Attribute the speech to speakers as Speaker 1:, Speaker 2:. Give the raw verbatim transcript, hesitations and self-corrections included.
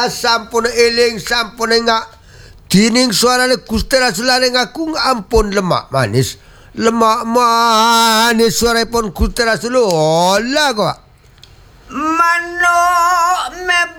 Speaker 1: sampun eling sampun enggak tining suarane Gusti Rasul ngaku ampun lemak manis. Lemak manis suara pun Gusti Rasul. Olah kok.
Speaker 2: Manuk me